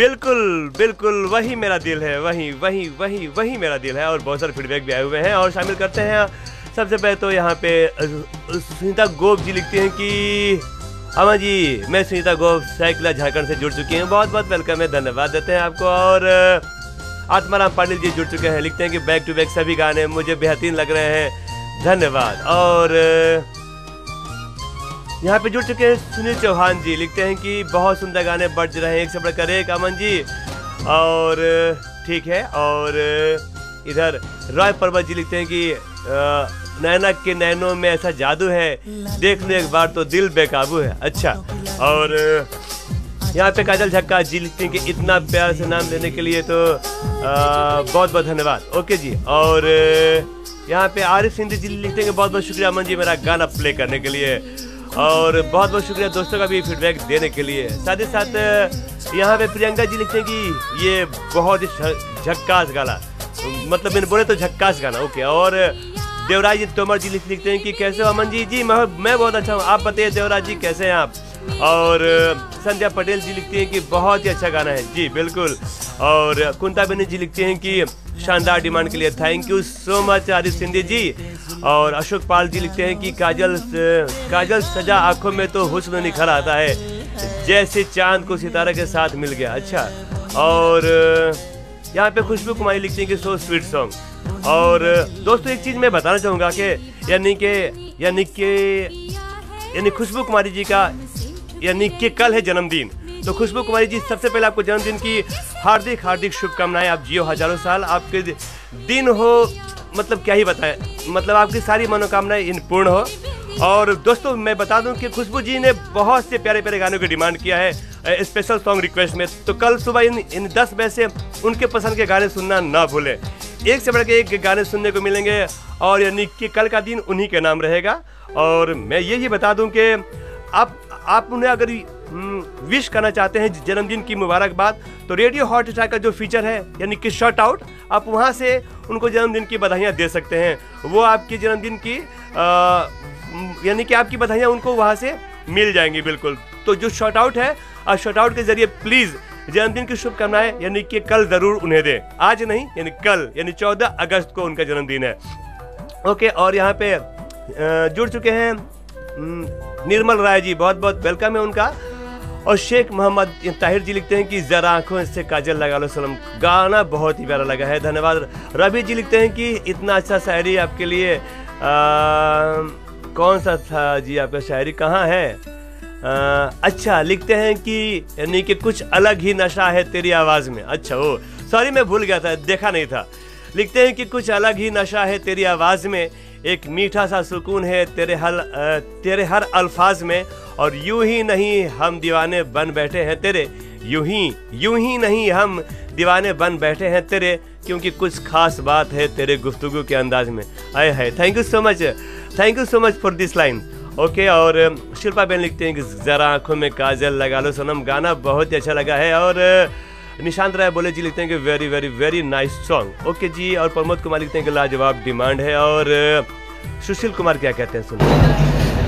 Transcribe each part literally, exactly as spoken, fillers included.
बिल्कुल बिल्कुल वही मेरा दिल है, वही वही वही वही मेरा दिल है। और बहुत सारे फीडबैक भी आए हुए हैं और शामिल करते हैं। सबसे पहले तो यहाँ पे सुनीता गोप जी लिखती हैं कि अमा जी, मैं सुनीता गोप साइकिला झारखंड से जुड़ चुकी हूँ, बहुत बहुत वेलकम है, धन्यवाद देते हैं आपको। और आत्माराम पाटिल जी जुड़ चुके हैं, लिखते हैं कि बैक टू बैक सभी गाने मुझे बेहतरीन लग रहे हैं, धन्यवाद। और यहाँ पे जुड़ चुके हैं सुनील चौहान जी, लिखते हैं कि बहुत सुंदर गाने बज रहे हैं, एक से बढ़कर एक, अमन जी। और ठीक है। और इधर रॉय पर्वत जी लिखते हैं कि नैना के नैनों में ऐसा जादू है, देख लो एक बार तो दिल बेकाबू है। अच्छा। और यहाँ पे काजल झक्का जी लिखते हैं कि इतना प्यार से नाम लेने के लिए तो बहुत बहुत धन्यवाद। ओके जी। और यहाँ पे आरिफ सिंधी जी लिखते हैं कि बहुत बहुत शुक्रिया अमन जी मेरा गाना प्ले करने के लिए। और बहुत बहुत शुक्रिया दोस्तों का भी फीडबैक देने के लिए। साथ ही साथ यहाँ पे प्रियंका जी लिखते हैं कि ये बहुत ही झक्कास गाना, मतलब मैंने बोले तो झक्कास गाना। ओके। और देवराज जी तोमर जी लिखते हैं कि कैसे हो अमन जी? जी मैं मैं बहुत अच्छा हूँ, आप बताइए देवराज जी कैसे हैं आप? और संध्या पटेल जी लिखती हैं कि बहुत ही अच्छा गाना है। जी बिल्कुल। और कुंता बेनी जी लिखते हैं कि शानदार डिमांड के लिए thank you so much Arif Sindhi जी। और अशोक पाल जी लिखते हैं कि काजल काजल सजा आंखों में तो हुस्न निखर आता है, जैसे चांद को सितारे के साथ मिल गया। अच्छा। और यहाँ पे खुशबू कुमारी लिखती हैं कि सो स्वीट सॉन्ग। और दोस्तों एक चीज़ मैं बताना चाहूँगा कि यानी कि यानी कि यानी खुशबू कुमारी जी का यानी कि कल है जन्मदिन, तो खुशबू कुमारी जी सबसे पहले आपको जन्मदिन की हार्दिक हार्दिक शुभकामनाएं। आप जियो हजारों साल, आपके दिन हो, मतलब क्या ही बताएं, मतलब आपकी सारी मनोकामनाएं इन पूर्ण हो। और दोस्तों मैं बता दूं कि खुशबू जी ने बहुत से प्यारे प्यारे गानों की डिमांड किया है स्पेशल सॉन्ग रिक्वेस्ट में, तो कल सुबह इन इन दस बजे से उनके पसंद के गाने सुनना ना भूलें। एक से बढ़ के एक गाने सुनने को मिलेंगे और यानी कि कल का दिन उन्हीं के नाम रहेगा। और मैं यही बता दूं कि आप आप उन्हें अगर विश करना चाहते हैं जन्मदिन की मुबारकबाद, तो रेडियो हॉट स्टार का जो फीचर है यानी कि शॉर्ट आउट, आप वहां से उनको जन्मदिन की बधाइयां दे सकते हैं। वो आपकी जन्मदिन की यानी कि आपकी बधाइयां उनको वहां से मिल जाएंगी। बिल्कुल। तो जो शॉर्ट आउट है, और शॉर्ट आउट के जरिए प्लीज़ जन्मदिन की शुभकामनाएं यानी कि कल ज़रूर उन्हें दें, आज नहीं, यानी कल, यानी चौदह अगस्त को उनका जन्मदिन है। ओके। और यहाँ पे जुड़ चुके हैं निर्मल राय जी, बहुत बहुत वेलकम है उनका। और शेख मोहम्मद ताहिर जी लिखते हैं कि जरा आंखों से काजल लगा लो सनम, गाना बहुत ही प्यारा लगा है, धन्यवाद। रवि जी लिखते हैं कि इतना अच्छा शायरी आपके लिए, आ, कौन सा था जी आपका शायरी, कहाँ है? आ, अच्छा लिखते हैं कि यानी कि कुछ अलग ही नशा है तेरी आवाज़ में। अच्छा ओ सॉरी मैं भूल गया था, देखा नहीं था। लिखते हैं कि कुछ अलग ही नशा है तेरी आवाज़ में, एक मीठा सा सुकून है तेरे हल तेरे हर अल्फाज में, और यूं ही नहीं हम दीवाने बन बैठे हैं तेरे, यूं ही यूं ही नहीं हम दीवाने बन बैठे हैं तेरे, क्योंकि कुछ खास बात है तेरे गुफ्तगू के अंदाज में। आए है, thank you so much, thank you so much for this line. Okay. और शिल्पा बहन लिखते हैं कि ज़रा आंखों में काजल लगा लो सनम, गाना बहुत ही अच्छा लगा है। और निशांत राय बोले जी लिखते हैं कि very very very nice song. Okay जी। और प्रमोद कुमार लिखते हैं कि लाजवाब डिमांड है। और सुशील कुमार क्या कहते हैं सुनिए।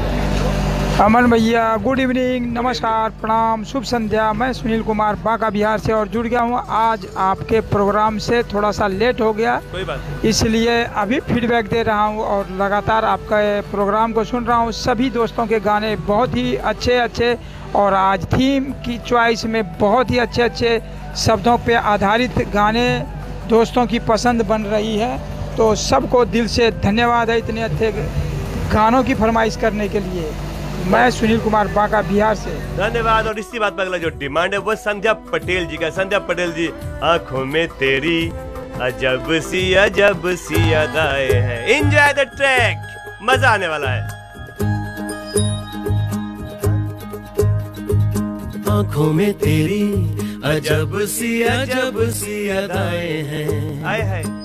अमन भैया गुड इवनिंग, नमस्कार, प्रणाम, शुभ संध्या। मैं सुनील कुमार बांका बिहार से और जुड़ गया हूँ आज आपके प्रोग्राम से, थोड़ा सा लेट हो गया, कोई बात, इसलिए अभी फीडबैक दे रहा हूँ और लगातार आपका प्रोग्राम को सुन रहा हूँ। सभी दोस्तों के गाने बहुत ही अच्छे अच्छे, और आज थीम की चॉइस में बहुत ही अच्छे अच्छे शब्दों पे आधारित गाने दोस्तों की पसंद बन रही है, तो सबको दिल से धन्यवाद है इतने अच्छे गानों की फरमाइश करने के लिए। मैं सुनील कुमार बांका बिहार से, धन्यवाद। और इसी बात पर अगला जो डिमांड है वो संध्या पटेल जी का। संध्या पटेल जी, आंखों में तेरी अजब सी अजब सी अदाएं हैं। एंजॉय द ट्रैक, मजा आने वाला है। आंखों में तेरी अजब सी अजब सी अदाएं हैं, आए है